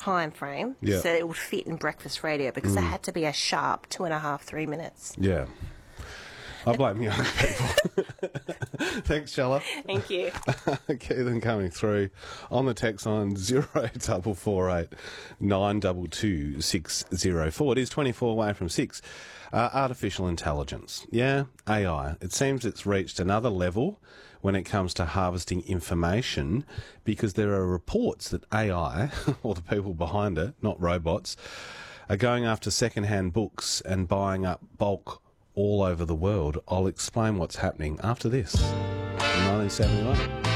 time frame Yeah. so it would fit in breakfast radio because it had to be a sharp 2.5, 3 minutes. Yeah. I blame young people. Thanks, Shella. Thank you. Keep them coming through on the text line 0448 922 604. It is 24 away from 6. Artificial intelligence. Yeah, AI. It seems it's reached another level when it comes to harvesting information because there are reports that AI, or the people behind it, not robots, are going after second-hand books and buying up bulk all over the world. I'll explain what's happening after this. In 1971.